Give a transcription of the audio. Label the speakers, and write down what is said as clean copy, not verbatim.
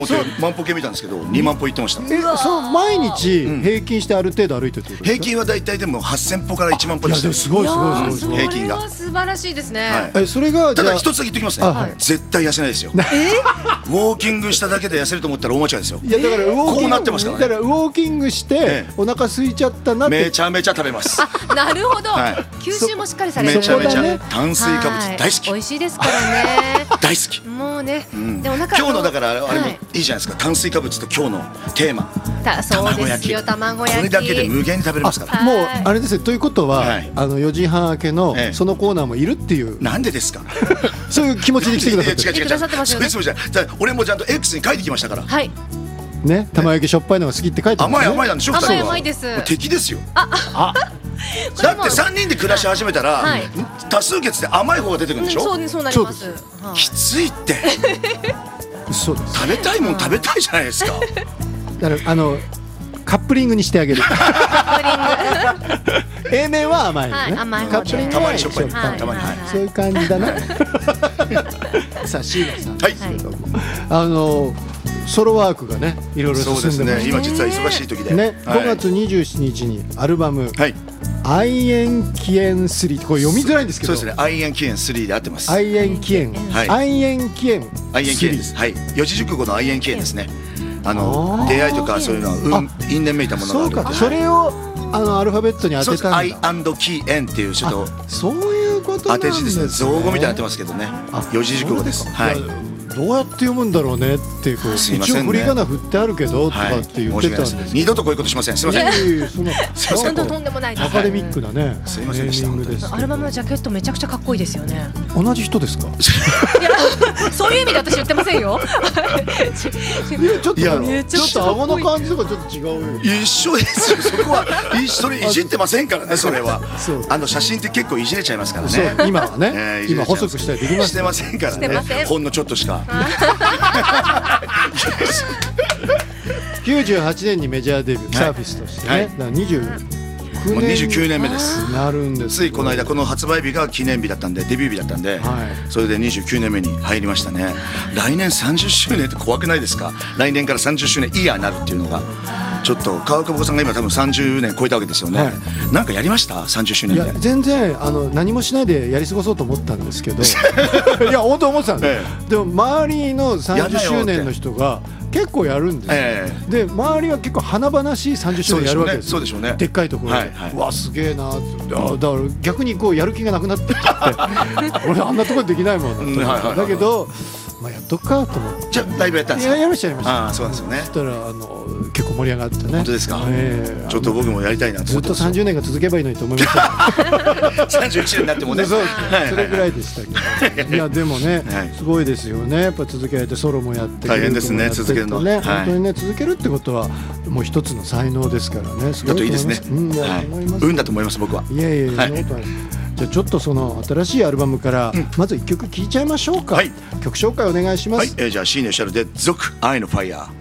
Speaker 1: 万歩計見たんですけど2万歩行ってました。
Speaker 2: そう毎日平均してある程度歩いてるってことですか？
Speaker 1: 平均はだいたいでも8000歩から1万歩で
Speaker 2: いや
Speaker 1: す。
Speaker 2: でもすごい
Speaker 1: 平均が。
Speaker 3: 素晴らしいですね。
Speaker 2: それが
Speaker 1: ただ一つだけ言っておきますね。絶対痩せないですよ。ウォーキングしただけで痩せると思ったら大間違いですよ。
Speaker 2: いやだから
Speaker 1: こうなってますからね。
Speaker 2: だからウォーキングしてお腹空いちゃったなって。
Speaker 1: めちゃめちゃ食べます。
Speaker 3: なるほど。吸収もしっかりされる。
Speaker 1: めちゃめちゃ炭水化物大好き。
Speaker 3: 美味しいですからね。
Speaker 1: 大好き。
Speaker 3: もうね。
Speaker 1: 今日のだからあれもいいじゃないですか。炭水化物と今日のテーマ。
Speaker 3: そうですよ、卵焼き。
Speaker 1: これだけで無限に食べれますから。
Speaker 2: もうあれですよ。ということは4時半明けのそのコーナーもいるっていう。
Speaker 1: なんでですか。
Speaker 2: そういう気持ちで来てくださって。
Speaker 1: 違う。俺もちゃんと X に書いてきましたから。
Speaker 3: はい。
Speaker 2: ね、玉焼きしょっぱいのが好きって書いてますね。
Speaker 1: 甘いなんでしょ。
Speaker 3: 甘いです。
Speaker 1: 敵ですよ。だって3人で暮らし始めたら多数決で甘い方が出てくるんでしょ。
Speaker 3: そうなります。
Speaker 1: きついって。
Speaker 2: そうです。
Speaker 1: 食べたいもん食べたいじゃないですか。
Speaker 2: だからカップリングにしてあげる。A 面は甘いのね。カップリングはしょっぱい。そういう感じだな。さあ椎名さんですけども、ソロワークがねいろいろ進んでますね。
Speaker 1: 今実は忙しい時で
Speaker 2: ね、5月27日にアルバム愛煙起煙3、これ読みづらいんですけど。
Speaker 1: そうですね。愛煙起煙3で合ってます。
Speaker 2: 愛煙起煙、愛煙起煙、
Speaker 1: 愛煙起煙です。はい。四字熟語の愛煙起煙ですね。出会いとかそういうのは因縁めいたものがある。
Speaker 2: そうか。それをアルファベットに当てたんだ。
Speaker 1: 愛&起煙っていうちょっと
Speaker 2: そういうことなんですね。
Speaker 1: 当て字ですね。造語みたいになってますけどね。四字熟語です。はい。
Speaker 2: どうやって読むんだろうねっていう、一応振り仮名振ってあるけどとかって言ってたんですけど、
Speaker 1: 二度とこういうことしません。すみません。
Speaker 3: そんなとんでもないです。
Speaker 2: アカデミックなねネーミングです。
Speaker 3: アルバムのジャケットめちゃくちゃかっこいいですよね。
Speaker 2: 同じ人ですか？
Speaker 3: そういう意味で私言ってませんよ。
Speaker 2: ちょっと顎の感じとかちょっと違うよ。
Speaker 1: 一緒ですよ。そこはそれいじってませんからね。それは写真って結構いじれちゃいますからね。
Speaker 2: 今はね、今細くしたりできます。
Speaker 1: してませんからね。ほんのちょっとしか。
Speaker 2: 98年にメジャーデビュー、サーフィスとしてね、
Speaker 1: 29年目です。
Speaker 2: なるんです。
Speaker 1: ついこの間この発売日が記念日だったんで、デビュー日だったんで、それで29年目に入りましたね。来年30周年って怖くないですか？来年から30周年イヤーになるっていうのが。ちょっと川久保さんが今多分30年超えたわけですよね。なんかやりました？30周年で。
Speaker 2: いや全然何もしないでやり過ごそうと思ったんですけど、いや本当思ってたんで。でも周りの30周年の人が結構やるんですよ。で周りは結構華々しい30周年やるわけです。
Speaker 1: そうでしょうね。
Speaker 2: でっかいところで、うわすげえな。だから逆にこうやる気がなくなってきちゃって、俺あんなところでできないもんだけど。やっとくかと思って。
Speaker 1: じゃあライブやったんですか？
Speaker 2: やりました。
Speaker 1: そうなんですよね。
Speaker 2: そしたら結構盛り上がってね。
Speaker 1: 本当ですか？ちょっと僕もやりたいなと
Speaker 2: ずっと30年が続けばいいのにと思いました。
Speaker 1: 31年になってもね。
Speaker 2: それぐらいでしたけど。いやでもねすごいですよね。やっぱ続けられてソロもやって
Speaker 1: 大変ですね。続けるの
Speaker 2: ね。本当にね続けるってことはもう一つの才能ですからね。
Speaker 1: だといいですね。運だと思います僕は。
Speaker 2: いやいや。じゃあちょっとその新しいアルバムからまず1曲聴いちゃいましょうか。曲紹介お願いします。
Speaker 1: じゃあ椎名シャルで続愛のファイヤー。